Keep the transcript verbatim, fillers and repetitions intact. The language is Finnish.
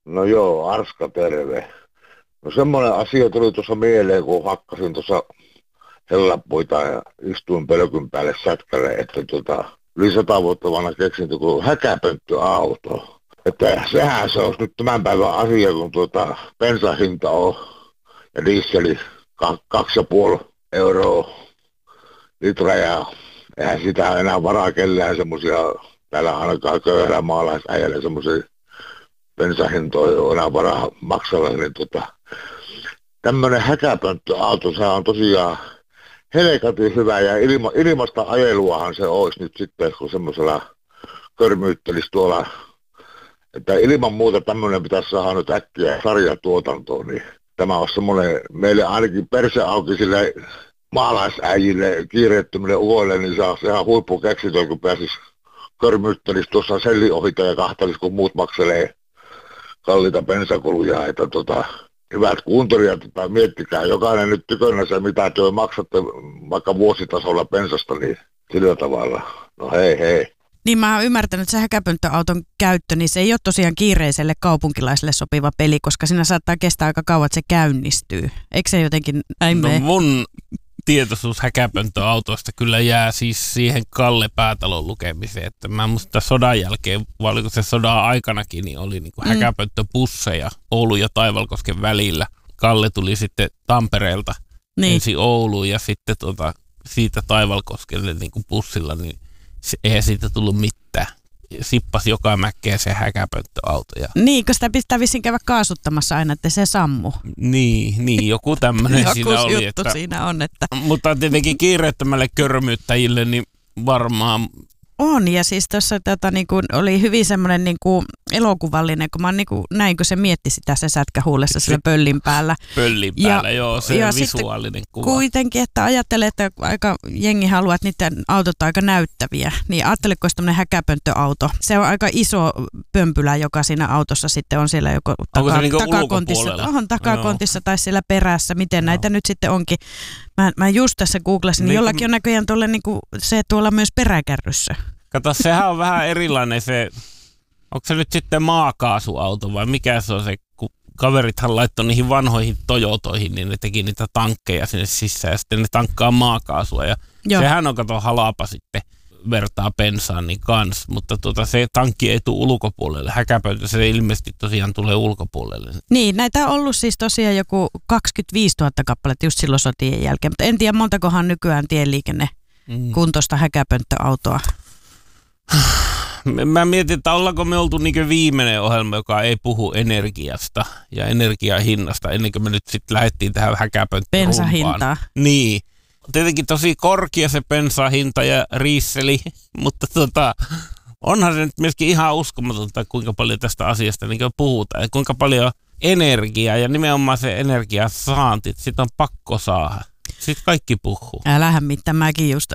No joo, Arska terve. No semmoinen asia tuli tuossa mieleen, kun hakkasin tuossa hellapuita ja istuin pölkyn päälle sätkälle, että tota, yli sata vuotta vanha keksintö kuin häkäpönttöauto. Että sehän se olisi nyt tämän päivän asia, kun tuota bensahinta on ja dieseli k- kaksi ja puoli euroa litra ja eihän sitä enää varaa kellään semmoisia, täällä ainakaan köyhällä maalaisäijällä semmoisia bensahintoja on enää varaa maksalla, niin tota, tämmöinen häkäpönttöauto, se on tosiaan helkatin hyvä ja ilma, ilmasta ajeluahan se olisi nyt sitten, kun semmoisella körmyyttelisi tuolla, että ilman muuta tämmöinen pitäisi saada nyt äkkiä sarjatuotantoon, niin tämä on semmoinen meille ainakin perse auki sille maalaisäijille, kiireettömille uoille, niin saa sehän huippukeksintö, kun pääsisi körmyyttelisi tuossa selliohita ja kahtelisi, kun muut makselee kalliita bensakuluja, että tota, hyvät kuuntelijat, tota, miettikää jokainen nyt tykönä se, mitä työ maksatte vaikka vuositasolla bensasta, niin sillä tavalla. No hei hei. Niin mä oon ymmärtänyt, että se häkäpönttöauton käyttö, niin se ei ole tosiaan kiireiselle kaupunkilaiselle sopiva peli, koska siinä saattaa kestää aika kauan, että se käynnistyy. Eikö se jotenkin näin No mene? mun tietoisuus häkäpönttöautoista kyllä jää siis siihen Kalle Päätalon lukemiseen, että mä musta sodan jälkeen, vai oliko se sodan aikanakin, niin oli niinku mm. häkäpönttöbusseja Oulun ja Taivalkosken välillä. Kalle tuli sitten Tampereelta niin. ensin Ouluun ja sitten tuota, siitä Taivalkoskelle niinku bussilla, niin se, eihän siitä tullut mitään. Sippasi joka mäkkeä se häkäpönttöauto. Ja... Niin, kun sitä pitää vissiin käydä kaasuttamassa aina, että se sammu. Niin, niin joku tämmöinen siinä oli. Joku juttu siinä on, että... Mutta tietenkin kiireettömälle körmyyttäjille, niin varmaan... On, ja siis tuossa tota, niinku, oli hyvin semmoinen niinku, elokuvallinen, kun mä niinku, näin, kun se mietti sitä se sätkä huulessa sillä pöllin päällä. Pöllin päällä, ja, joo, se ja visuaalinen kuva. Kuitenkin, että ajattelee, että aika jengi haluaa, että niiden autot on aika näyttäviä, niin ajatteliko olisi tämmöinen häkäpönttöauto. Se on aika iso pömpylä, joka siinä autossa sitten on siellä joko taka, niinku takakontissa, on takakontissa tai siellä perässä, miten no. näitä nyt sitten onkin. Mä, mä just tässä googlasin, niin, niin jollakin on näköjään tuolle, niinku, se tuolla myös peräkärryssä. Kato, sehän on vähän erilainen se, onko se nyt sitten maakaasuauto vai mikä se on se, kun kaverithan laittoi niihin vanhoihin Toyotoihin, niin ne teki niitä tankkeja sinne sisään ja sitten ne tankkaa maakaasua ja Joo. sehän on kato halapa sitten vertaa bensaan niin kans, mutta tuota, se tankki ei tule ulkopuolelle, häkäpöntö se ilmeisesti tosiaan tulee ulkopuolelle. Niin, näitä on ollut siis tosiaan joku kaksikymmentäviisituhatta kappaletta just silloin sotien jälkeen, mutta en tiedä montakohan nykyään tieliikenne mm. kuntoista häkäpönttöautoa. Mä mietin, että ollaanko me oltu niin viimeinen ohjelma, joka ei puhu energiasta ja energiahinnasta, ennen kuin me nyt sitten lähdettiin tähän häkäpönttörumpaan. Bensahintaa. Niin. Tietenkin tosi korkea se bensahinta ja riisseli, mutta tota, onhan se nyt myöskin ihan uskomatonta, kuinka paljon tästä asiasta niin puhutaan ja kuinka paljon energiaa ja nimenomaan se energiasaanti, että sitä on pakko saada. Sitten kaikki puhuu. Älähän mitään, mäkin just